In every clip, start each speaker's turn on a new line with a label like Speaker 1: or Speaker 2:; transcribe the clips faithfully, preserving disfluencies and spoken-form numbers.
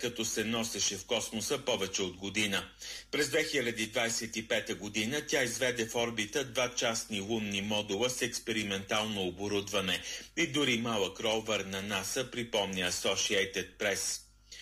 Speaker 1: като се носеше в космоса повече от година. През две хиляди двадесет и пета година тя изведе в орбита два частни лунни модула с експериментално оборудване и дори малък ровър на НАСА, припомня Associated Press.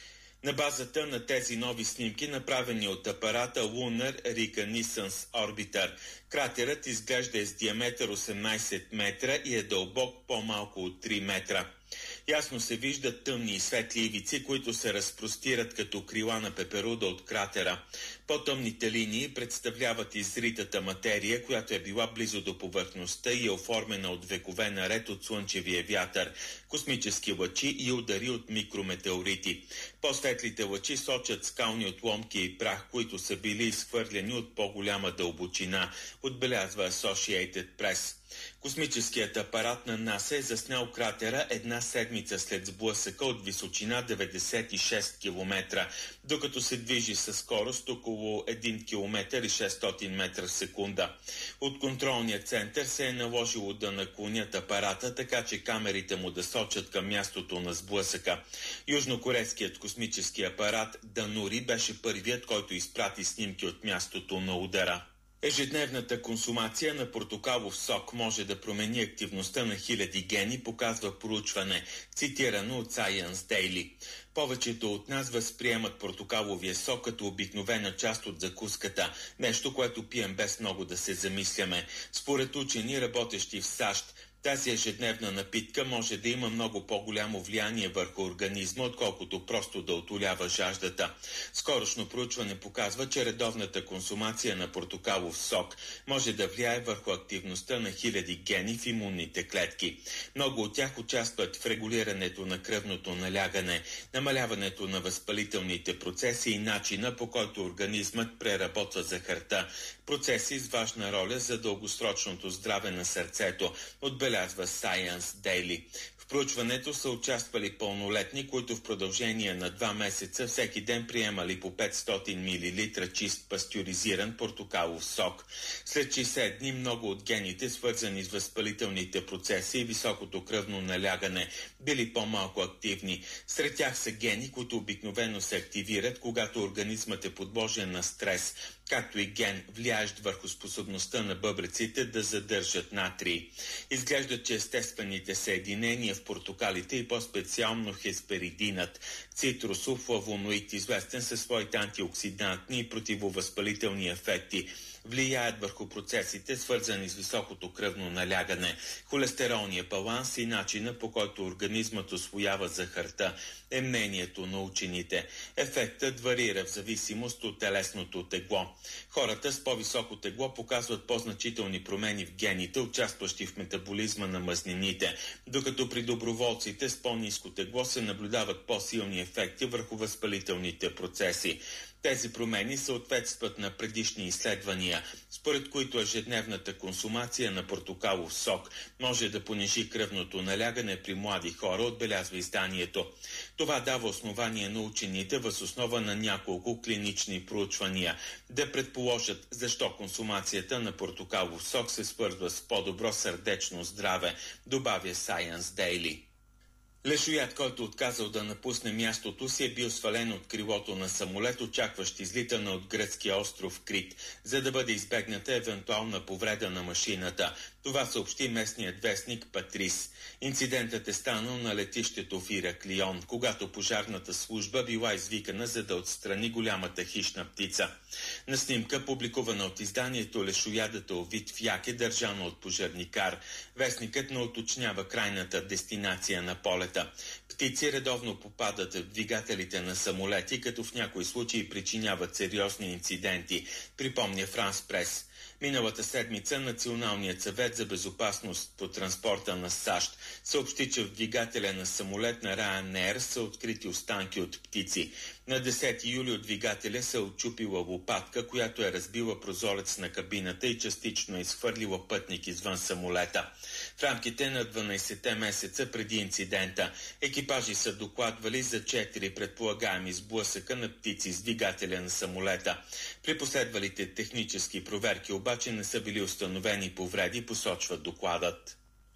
Speaker 1: На базата на тези нови снимки, направени от апарата Lunar Reconnaissance Orbiter, кратерът изглежда с диаметър осемнадесет метра и е дълбок по-малко от три метра. Ясно се виждат тъмни и светли ивици, които се разпростират като крила на пеперуда от кратера. По-тъмните линии представляват изритата материя, която е била близо до повърхността и е оформена от векове наред от слънчевия вятър, космически лъчи и удари от микрометеорити. По-светлите лъчи сочат скални отломки и прах, които са били изхвърлени от по-голяма дълбочина, отбелязва Associated Press. Космическият апарат на НАСА е заснял кратера една седмица след сблъсъка от височина деветдесет и шест километра, докато се движи със скорост около един километър и шестстотин метра в секунда. От контролния център се е наложило да наклонят апарата, така че камерите му да сочат към мястото на сблъсъка. Южнокорейският космически апарат Данури беше първият, който изпрати снимки от мястото на удара. Ежедневната консумация на портокалов сок може да промени активността на хиляди гени, показва проучване, цитирано от Science Daily. Повечето от нас възприемат портокаловия сок като обикновена част от закуската, нещо, което пием без много да се замисляме. Според учени, работещи в САЩ, тази ежедневна напитка може да има много по-голямо влияние върху организма, отколкото просто да отолява жаждата. Скорошно проучване показва, че редовната консумация на портокалов сок може да влияе върху активността на хиляди гени в имунните клетки. Много от тях участват в регулирането на кръвното налягане, намаляването на възпалителните процеси и начина, по който организмът преработва захарта, процеси с важна роля за дългосрочното здраве на сърцето, отбелязва Science Daily. В проучването са участвали пълнолетни, които в продължение на два месеца всеки ден приемали по петстотин милилитра чист пастюризиран портокалов сок. След шейсет дни много от гените, свързани с възпалителните процеси и високото кръвно налягане, били по-малко активни. Сред тях са гени, които обикновено се активират, когато организмът е подложен на стрес, както и ген, влияещ върху способността на бъбреците да задържат натрий. Изглежда, че естествените съединения в портокалите и по-специално хесперидинът, цитрусов флавоноид, известен със своите антиоксидантни и противовъзпалителни ефекти, влияят върху процесите, свързани с високото кръвно налягане, холестеролния баланс и начина, по който организмът усвоява захарта, е мнението на учените. Ефектът варира в зависимост от телесното тегло. Хората с по-високо тегло показват по-значителни промени в гените, участващи в метаболизма на мазнините, докато при доброволците с по-ниско тегло се наблюдават по-силни ефекти върху възпалителните процеси. Тези промени съответстват на предишни изследвания, според които ежедневната консумация на портокалов сок може да понижи кръвното налягане при млади хора, отбелязва изданието. Това дава основание на учените въз основа на няколко клинични проучвания да предположат защо консумацията на портокалов сок се свързва с по-добро сърдечно здраве, добавя Science Daily. Лешоят, който отказал да напусне мястото си, е бил свален от крилото на самолет, очакващ излитане от гръцкия остров Крит, за да бъде избегната евентуална повреда на машината. Това съобщи местният вестник Патрис. Инцидентът е станал на летището в Ираклион, когато пожарната служба била извикана, за да отстрани голямата хищна птица. На снимка, публикувана от изданието, лешоядата овит в яке, държано от пожарникар. Вестникът не уточнява крайната дестинация на полета. Птици редовно попадат в двигателите на самолети, като в някои случаи причиняват сериозни инциденти, припомня Франс Прес. Миналата седмица Националният съвет за безопасност по транспорта на САЩ съобщи, че в двигателя на самолет на Ryanair са открити останки от птици. На десети юли от двигателя се отчупила лопатка, която е разбила прозорец на кабината и частично е изхвърлила пътник извън самолета. В рамките на дванадесет месеца преди инцидента екипажи са докладвали за четири предполагаеми сблъсъка на птици с двигателя на самолета. При последвалите технически проверки обаче не са били установени повреди, посочва докладът.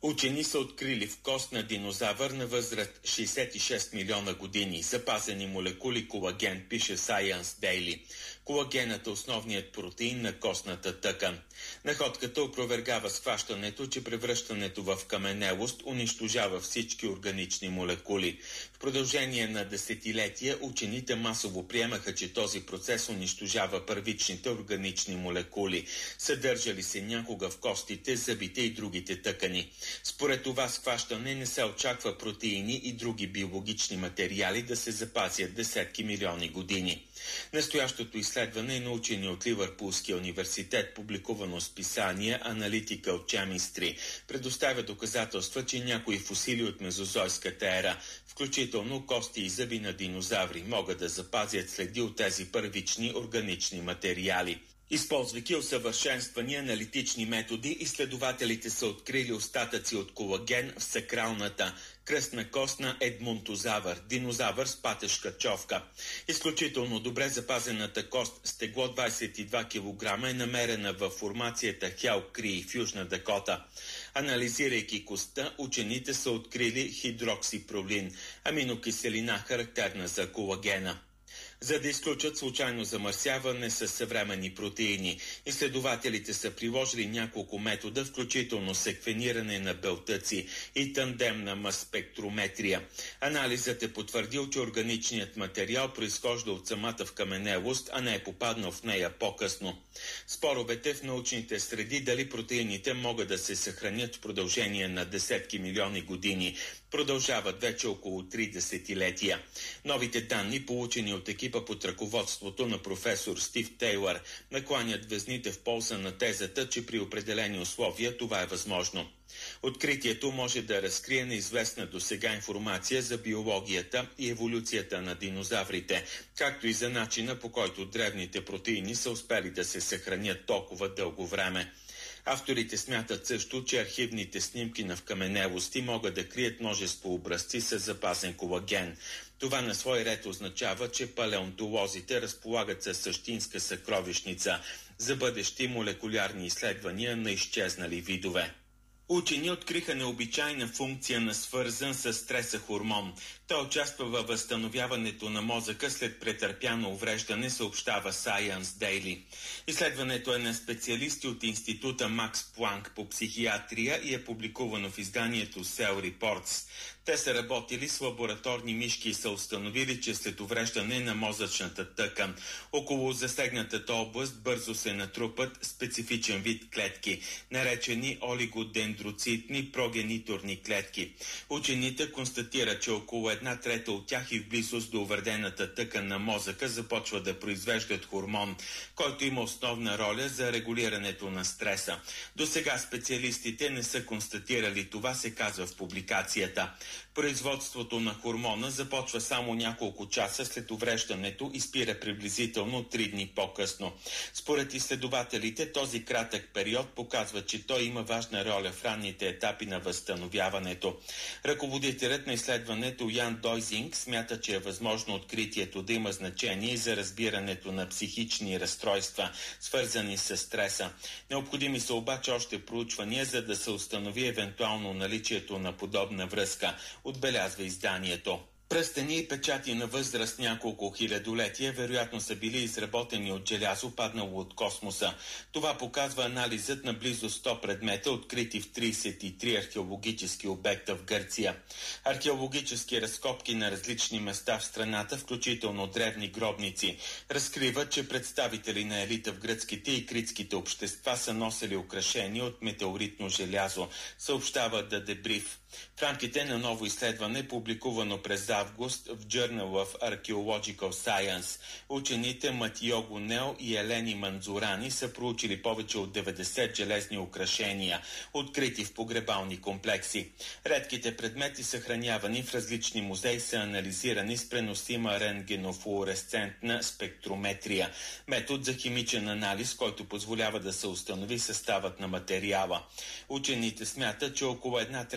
Speaker 1: Учени са открили в кост на динозавър на възраст шейсет и шест милиона години запазени молекули колаген, пише Science Daily. Колагенът е основният протеин на костната тъкан. Находката опровергава схващането, че превръщането в каменелост унищожава всички органични молекули. В продължение на десетилетия учените масово приемаха, че този процес унищожава първичните органични молекули, съдържали се някога в костите, зъбите и другите тъкани. Според това схващане не се очаква протеини и други биологични материали да се запазят десетки милиони години. Настоящото изследване е на учени от Ливърпулския университет, публикувано с писание Analytical Chemistry, предоставя доказателства, че някои фосили от мезозойската ера, включително кости и зъби на динозаври, могат да запазят следи от тези първични органични материали. Използвайки усъвършенствани аналитични методи, изследователите са открили остатъци от колаген в сакралната кръстна кост на едмонтозавър, динозавър с патешка човка. Изключително добре запазената кост с тегло двадесет и два килограма е намерена във формацията Хел Крий в Южна Дакота. Анализирайки костта, учените са открили хидроксипролин, аминокиселина, характерна за колагена. За да изключат случайно замърсяване с съвременни протеини, изследователите са приложили няколко метода, включително секвениране на белтъци и тандемна масспектрометрия. Анализът е потвърдил, че органичният материал произхожда от самата вкаменелост, а не е попаднал в нея по-късно. Споровете в научните среди дали протеините могат да се съхранят в продължение на десетки милиони години продължават вече около три десетилетия. Новите данни, получени от екипа под ръководството на професор Стив Тейлър, накланят везните в полза на тезата, че при определени условия това е възможно. Откритието може да разкрие неизвестна досега информация за биологията и еволюцията на динозаврите, както и за начина, по който древните протеини са успели да се съхранят толкова дълго време. Авторите смятат също, че архивните снимки на вкаменелости могат да крият множество образци с запазен колаген. Това на свой ред означава, че палеонтолозите разполагат със същинска съкровищница за бъдещи молекулярни изследвания на изчезнали видове. Учени откриха необичайна функция на свързан с стреса хормон. Той участва във възстановяването на мозъка след претърпяно увреждане, съобщава Science Daily. Изследването е на специалисти от Института Макс Планк по психиатрия и е публикувано в изданието Cell Reports. Те са работили с лабораторни мишки и са установили, че след увреждане на мозъчната тъкан около засегнатата област бързо се натрупат специфичен вид клетки, наречени олигодендроцитни прогениторни клетки. Учените констатират, че около една трета от тях и в близост до увредената тъкан на мозъка започва да произвеждат хормон, който има основна роля за регулирането на стреса. До сега специалистите не са констатирали това, се казва в публикацията. Производството на хормона започва само няколко часа след увреждането и спира приблизително три дни по-късно. Според изследователите, този кратък период показва, че той има важна роля в ранните етапи на възстановяването. Ръководителят на изследването Ян Дойзинг смята, че е възможно откритието да има значение за разбирането на психични разстройства, свързани с стреса. Необходими са обаче още проучвания, за да се установи евентуално наличието на подобна връзка, отбелязва изданието. Пръстени и печати на възраст няколко хилядолетия вероятно са били изработени от желязо, паднало от космоса. Това показва анализът на близо сто предмета, открити в тридесет и три археологически обекта в Гърция. Археологически разкопки на различни места в страната, включително древни гробници, разкриват, че представители на елита в гръцките и критските общества са носили украшения от метеоритно желязо, съобщава The Debrief. В рамките на ново изследване, публикувано през август в Journal of Archaeological Science, учените Матио Гонел и Елени Манзурани са проучили повече от деветдесет железни украшения, открити в погребални комплекси. Редките предмети, съхранявани в различни музеи, са анализирани с преносима рентгенофлуоресцентна спектрометрия, метод за химичен анализ, който позволява да се установи съставът на материала. Учените смятат, че около една трета от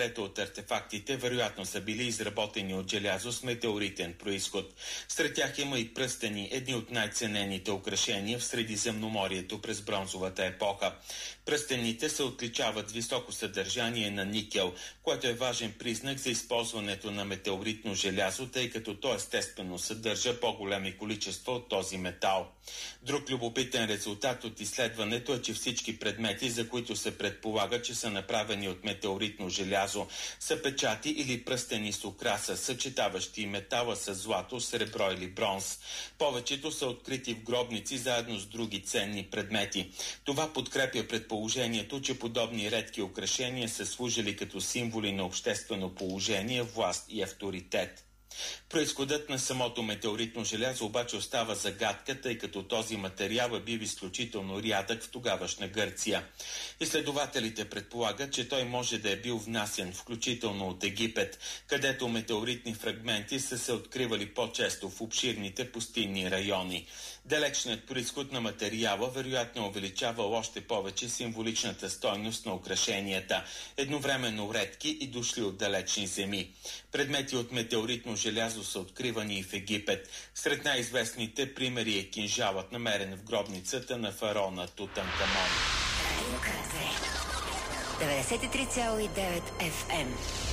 Speaker 1: артефактите вероятно са били изработени от желязо с метеоритен происход. Сред тях има и пръстени, едни от най-ценените украшения в Средиземноморието през бронзовата епоха. Пръстените се отличават с високо съдържание на никел, което е важен признак за използването на метеоритно желязо, тъй като то естествено съдържа по-големи количества от този метал. Друг любопитен резултат от изследването е, че всички предмети, за които се предполага, че са направени от метеоритно желязо, са печати или пръстени с украса, съчетаващи метала с злато, сребро или бронз. Повечето са открити в гробници заедно с други ценни предмети. Това подкрепя предположението, че подобни редки украшения са служили като символи на обществено положение, власт и авторитет. Произходът на самото метеоритно желязо обаче остава загадка, тъй като този материал е бил изключително рядък в тогавашна Гърция. Изследователите предполагат, че той може да е бил внасен, включително от Египет, където метеоритни фрагменти са се откривали по-често в обширните пустинни райони. Далечният произход на материала вероятно е увеличавал още повече символичната стойност на украшенията, едновременно редки и дошли от далечни земи. Предмети от метеоритно желязо са откривани и в Египет. Сред най-известните примери е кинжалът, намерен в гробницата на фараона Тутанкамон.
Speaker 2: деветдесет и три цяло и девет Еф Ем.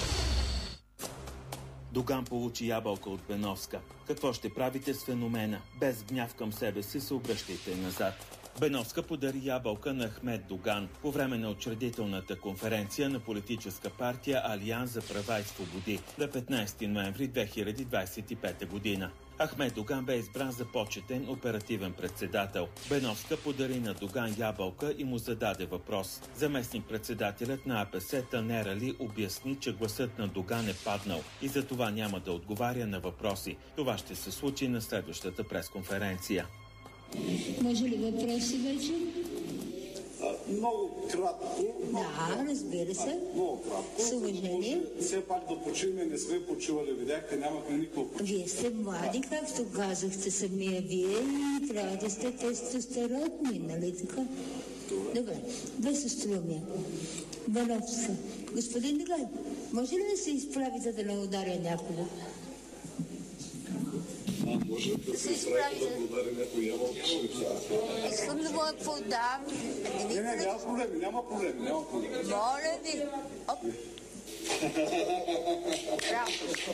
Speaker 1: Доган получи ябълка от Беновска. Какво ще правите с феномена? Без гняв към себе си се обръщайте назад. Беновска подари ябълка на Ахмед Доган по време на учредителната конференция на политическа партия Алианс за права и свободи на петнайсети ноември две хиляди двайсет и пета година. Ахмед Доган бе избран за почетен оперативен председател. Беновска подари на Доган ябълка и му зададе въпрос. Заместник-председателят на А Пе Се Танер Али обясни, че гласът на Доган е паднал и за това няма да отговаря на въпроси. Това ще се случи на следващата пресконференция.
Speaker 3: Може ли въпроси вече?
Speaker 4: А, много кратко.
Speaker 3: Да, разбира се.
Speaker 4: А, много кратко.
Speaker 3: С уважение.
Speaker 4: Все пак да почиваме, не сме почивали, видяхте, нямахме никакво.
Speaker 3: Вие сте млади, както казахте самия вие, и трябва да сте тестостеронни, нали така? Добре. Добре, без астромия. Беновска. Господин Доган, може ли да се изправите да не ударя някого?
Speaker 4: А, може да се изправи да удари някой ябълка.
Speaker 3: Искам да му я подам.
Speaker 4: Не, не, няма проблеми, няма проблеми, няма проблеми.
Speaker 3: Моля ви. Оп. Браво.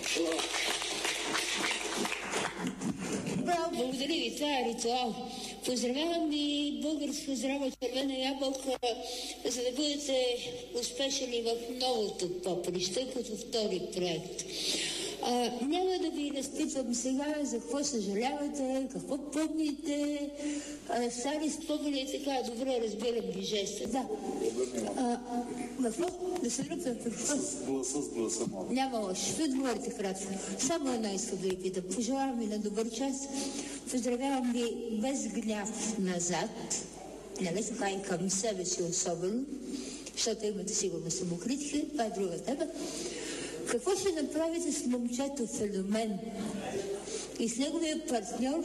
Speaker 3: Браво, благодаря ви, това е ритуал. Поздравявам ви, българска здрава червена ябълка, за да бъдете успешни в новото поприще, като втори проект. А, няма да ви разпитвам сега за какво съжалявате, какво помните, а, стари спомени и така, добре разбирам ви жеста. Да. А, какво? Да се ръкам какво?
Speaker 4: С гласа, с гласа, моля.
Speaker 3: Няма лошо. Ще отговорите кратко. Само едно искам да ви питам. Пожелавам ви на добър час. Поздравявам ви без гняв назад. Нали така и към себе си особено, защото имате сигурно самокритика. Това е друга тема. Какво ще направите с момчето Феномен и с неговия партньор,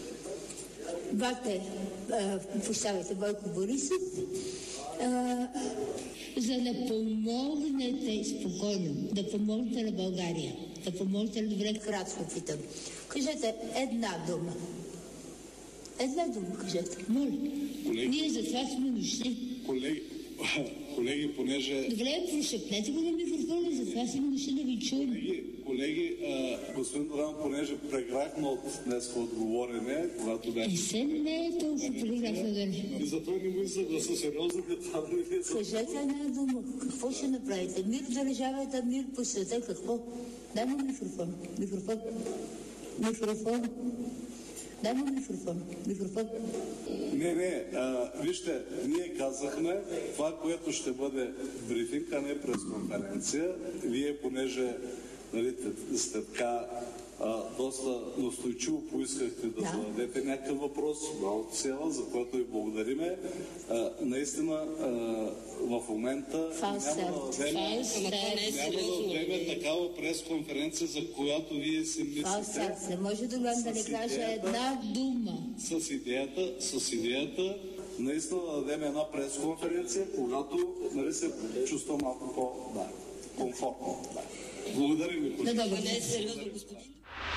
Speaker 3: бате, поставите Бойко Борисов, а, за да помогнете спокойно, да помогнете на България, да помогнете на добре, кратко питам. Кажете една дума. Една дума кажете. Моля. Колеги, ние за това сме дошли.
Speaker 4: Колеги, колеги, понеже...
Speaker 3: Добре, прошепнете го на микрофона, за това сме дошли да ви чуем.
Speaker 4: Колеги, колеги а, господин Доган, понеже преграхме от днес отговорене, когато беше...
Speaker 3: И се не е толкова преграхме да не.
Speaker 4: И затова не му изгласа сериозно, това не е...
Speaker 3: Кажете една дума. Какво ще направите? Мир в държавата, мир по света, какво? Дай му микрофон. Микрофон. Микрофон. Дай му микрофон. Микрофон.
Speaker 4: Не, не, а, вижте, ние казахме това, което ще бъде брифинг, а не пресконференция. Вие, понеже нали, сте така а, доста настойчиво поискахте да, да зададете някакъв въпрос, браво цела, за което ви благодариме. А, наистина, а, в момента
Speaker 3: Фалсет.
Speaker 4: няма да вземе, няма да вземе такава пресконференция, за която вие си мислите.
Speaker 3: Фалсет. Не може Доган да не каже една дума.
Speaker 4: С идеята, с идеята наистина да дадем една пресконференция, когато нали, се чувства малко по... Да. комфортно. Благодаря ви.
Speaker 3: Да, да, не е сериозно, господин.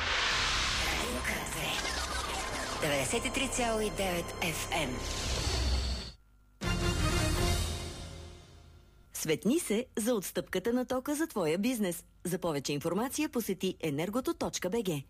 Speaker 2: деветдесет и три цяло и девет Еф Ем.
Speaker 5: Светни се за отстъпката на тока за твоя бизнес. За повече информация посети енергото точка би джи.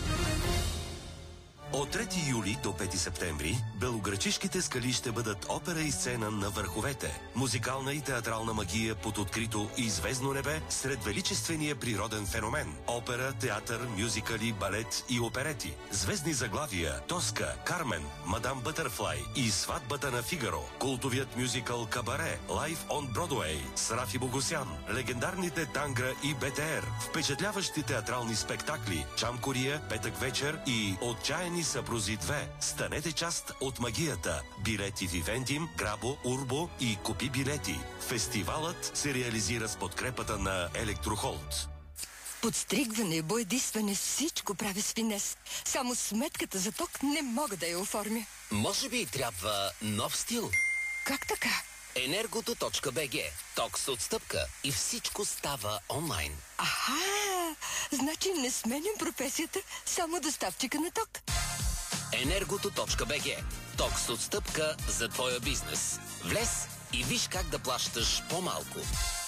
Speaker 6: От трети юли до пети септември белоградчишките скали ще бъдат опера и сцена на върховете. Музикална и театрална магия под открито и звездно небе сред величествения природен феномен. Опера, театър, мюзикали, балет и оперети. Звездни заглавия Тоска, Кармен, Мадам Бътърфлай и Сватбата на Фигаро. Култовият мюзикъл Кабаре, Лайф он Бродуей с Рафи Богосян. Легендарните Тангра и Бе Те Ер. Впечатляващи театрални спектакли Чамкория, Петък вечер и Отчаяни съпрузи две. Станете част от магията. Билети Вивендим, Грабо, Урбо и Купи билети. Фестивалът се реализира с подкрепата на Електрохолд.
Speaker 7: Подстригване, боядисване, всичко прави с финес. Само сметката за ток не мога да я оформя.
Speaker 8: Може би трябва нов стил?
Speaker 7: Как така?
Speaker 8: енергото точка би джи. Ток с отстъпка и всичко става онлайн.
Speaker 7: Аха! Значи не сменям професията, само доставчика на ток.
Speaker 8: енергото точка би джи. Ток с отстъпка за твоя бизнес. Влез и виж как да плащаш по-малко.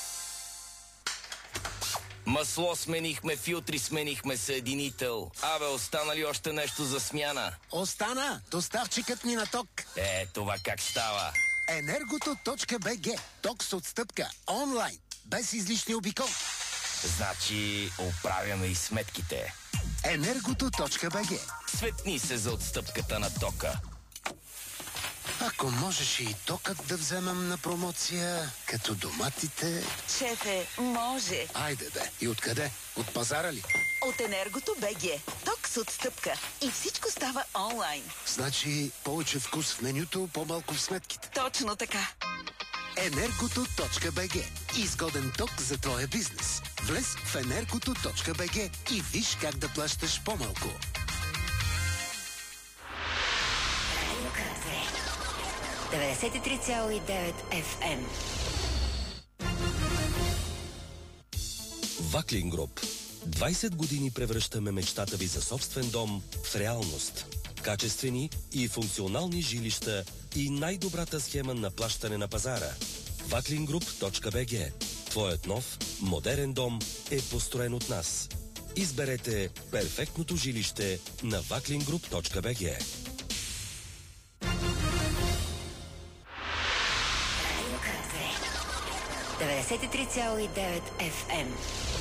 Speaker 9: Масло сменихме, филтри сменихме, съединител. Абе, остана ли още нещо за смяна?
Speaker 10: Остана! Доставчикът ни на ток.
Speaker 9: Е, това как става?
Speaker 10: енергото точка би джи. Ток с отстъпка. Онлайн. Без излишни обиколки.
Speaker 9: Значи, оправяме и сметките.
Speaker 10: енергото точка би джи.
Speaker 9: Светни се за отстъпката на тока.
Speaker 10: Ако можеш и токът да вземам на промоция, като доматите...
Speaker 11: Шефе, може.
Speaker 10: Айде бе. И откъде? От пазара ли?
Speaker 11: От енергото точка би джи. Ток с отстъпка. И всичко става онлайн.
Speaker 10: Значи повече вкус в менюто, по-малко в сметките.
Speaker 11: Точно така.
Speaker 10: енергото точка би джи. Изгоден ток за твоя бизнес. Влез в енергото точка би джи и виж как да плащаш по-малко.
Speaker 2: деветдесет и три цяло и девет Еф Ем.
Speaker 6: Ваклин Груп. двайсет години превръщаме мечтата ви за собствен дом в реалност. Качествени и функционални жилища и най-добрата схема на плащане на пазара. ваклин груп точка би джи. Твоят нов, модерен дом е построен от нас. Изберете перфектното жилище на ваклин груп точка би джи.
Speaker 2: деветдесет и три цяло и девет Еф Ем.